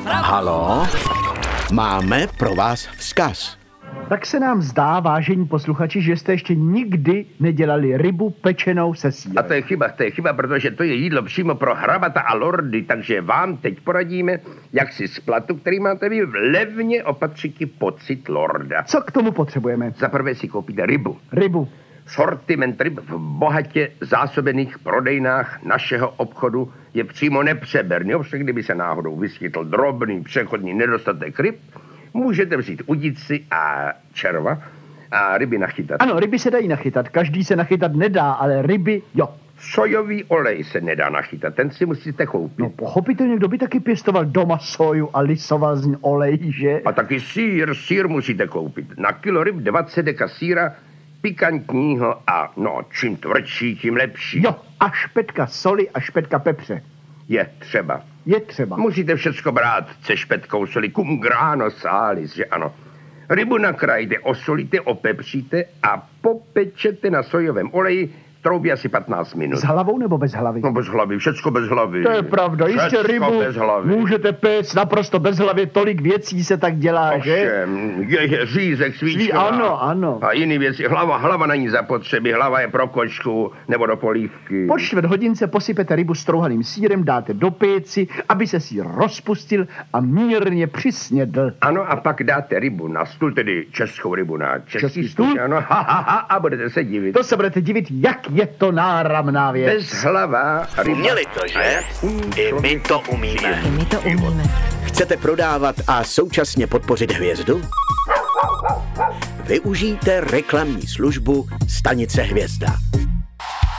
Halo? Máme pro vás vzkaz. Tak se nám zdá, vážení posluchači, že jste ještě nikdy nedělali rybu pečenou se sýrem. A to je chyba, protože to je jídlo přímo pro hrabata a lordy, takže vám teď poradíme, jak si z platu, který máte vy, levně opatřit pocit lorda. Co k tomu potřebujeme? Za prvé si koupíte rybu. Rybu. Sortiment ryb v bohatě zásobených prodejnách našeho obchodu je přímo nepřeberný. Ovšem, kdyby se náhodou vyskytl drobný přechodný nedostatek ryb, můžete vzít udici a červa a ryby nachytat. Ano, ryby se dají nachytat. Každý se nachytat nedá, ale ryby jo. Sojový olej se nedá nachytat, ten si musíte koupit. No pochopitelně, kdo by taky pěstoval doma soju a lisoval z ní olej, že? A taky sír musíte koupit. Na kilo ryb 20 deka síra, pikantního a čím tvrdší, tím lepší. Jo, a špetka soli a špetka pepře. Je třeba. Je třeba. Musíte všecko brát se špetkou soli, cum grano salis, že ano. Rybu nakrájíte, osolíte, opepříte a popečete na sojovém oleji v troubě asi 15 minut. S hlavou nebo bez hlavy? No bez hlavy, všecko bez hlavy. To je pravda, jistě rybu bez hlavy. můžete péct naprosto bez hlavy, tolik věcí se tak dělá, že? Je řízek, svíčková. Ano. A jiný věci, hlava není zapotřebí, hlava je pro kočku nebo do polívky. Po čtvrt hodince posypete rybu strouhaným sýrem, dáte do péci, aby se sýr rozpustil a mírně přisnědl. Ano, a pak dáte rybu na stůl, tedy českou rybu na český stůl. Ano, a budete se divit. To se budete divit, jak je to náramná věc. Bez hlava ryba. Uměli to, že? I my to umíme. Chcete prodávat a současně podpořit hvězdu? Využijte reklamní službu Stanice Hvězda.